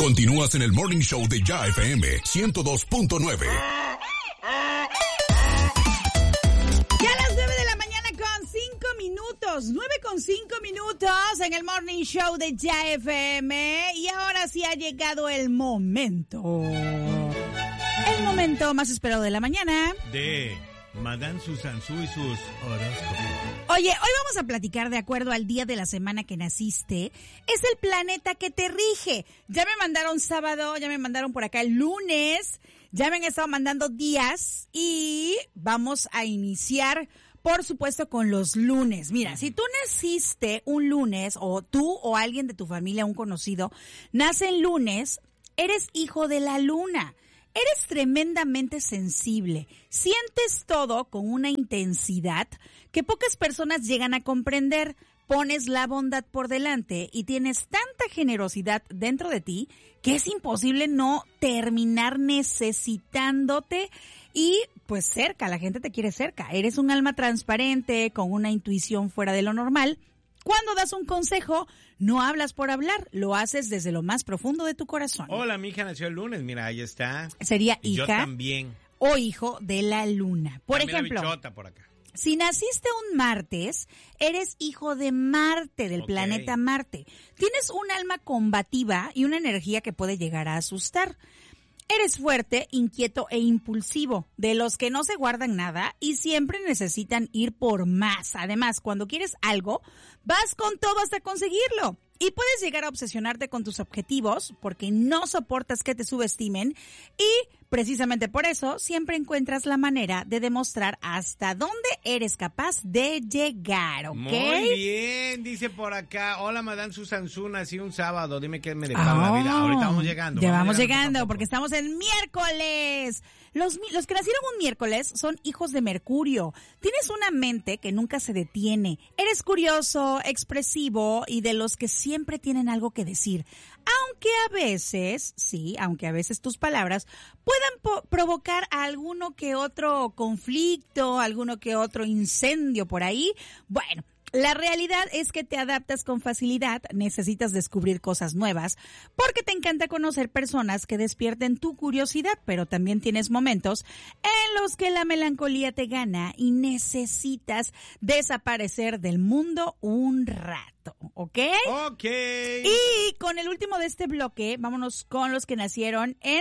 Continúas en el Morning Show de Ya FM 102.9. Ya a las 9 de la mañana con 5 minutos. 9 con 5 minutos en el Morning Show de Ya FM. Y ahora sí ha llegado el momento. El momento más esperado de la mañana. De Madame Susansu y sus horóscopos. Oye, hoy vamos a platicar de acuerdo al día de la semana que naciste. Es el planeta que te rige. Ya me mandaron sábado, ya me mandaron por acá el lunes, ya me han estado mandando días y vamos a iniciar, por supuesto, con los lunes. Mira, si tú naciste un lunes o tú o alguien de tu familia, un conocido, nace el lunes, eres hijo de la luna. Eres tremendamente sensible, sientes todo con una intensidad que pocas personas llegan a comprender, pones la bondad por delante y tienes tanta generosidad dentro de ti que es imposible no terminar necesitándote y pues cerca, la gente te quiere cerca. Eres un alma transparente, con una intuición fuera de lo normal. Cuando das un consejo, no hablas por hablar, lo haces desde lo más profundo de tu corazón. Hola, mi hija nació el lunes, mira, ahí está. Sería y hija yo también. O hijo de la luna. Por también ejemplo, la bichota por acá. Si naciste un martes, eres hijo de Marte, del planeta Marte. Tienes un alma combativa y una energía que puede llegar a asustar. Eres fuerte, inquieto e impulsivo, de los que no se guardan nada y siempre necesitan ir por más. Además, cuando quieres algo, vas con todo hasta conseguirlo. Y puedes llegar a obsesionarte con tus objetivos porque no soportas que te subestimen y precisamente por eso siempre encuentras la manera de demostrar hasta dónde eres capaz de llegar, ¿ok? Muy bien, dice por acá. Hola, Madame Susansu, nací un sábado. Dime qué me depara la vida. Ahorita vamos llegando. Ya vamos llegando porque estamos en miércoles. Los que nacieron un miércoles son hijos de Mercurio. Tienes una mente que nunca se detiene. Eres curioso, expresivo y de los que siempre tienen algo que decir. Aunque a veces tus palabras puedan provocar alguno que otro conflicto, alguno que otro incendio por ahí. Bueno, la realidad es que te adaptas con facilidad, necesitas descubrir cosas nuevas, porque te encanta conocer personas que despierten tu curiosidad, pero también tienes momentos en los que la melancolía te gana y necesitas desaparecer del mundo un rato, ¿ok? Ok. Y con el último de este bloque, vámonos con los que nacieron en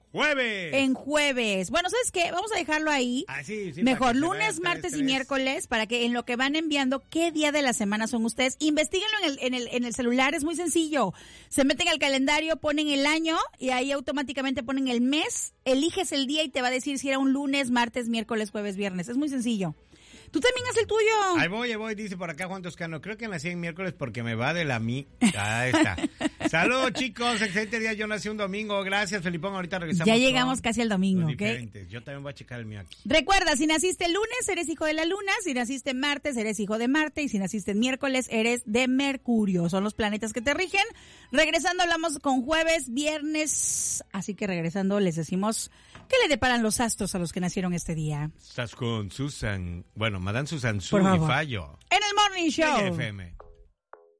jueves. Bueno, ¿sabes qué? Vamos a dejarlo ahí. Sí, mejor lunes, martes y miércoles para que en lo que van enviando qué día de la semana son ustedes. Investíguenlo en el celular, es muy sencillo. Se meten al calendario, ponen el año y ahí automáticamente ponen el mes, eliges el día y te va a decir si era un lunes, martes, miércoles, jueves, viernes. Es muy sencillo. Tú también haz el tuyo. Ahí voy, dice por acá Juan Toscano. Creo que nací en miércoles porque me va de la Ahí está. Saludos, chicos. Excelente día. Yo nací un domingo. Gracias, Felipón. Ahorita regresamos. Ya llegamos casi al domingo, ¿ok? Yo también voy a checar el mío aquí. Recuerda, si naciste el lunes, eres hijo de la luna. Si naciste martes, eres hijo de Marte. Y si naciste el miércoles, eres de Mercurio. Son los planetas que te rigen. Regresando, hablamos con jueves, viernes. Así que regresando, les decimos qué le deparan los astros a los que nacieron este día. Estás con Susan. Bueno, Madame Susansu y Fallo. En el Morning Show. FM.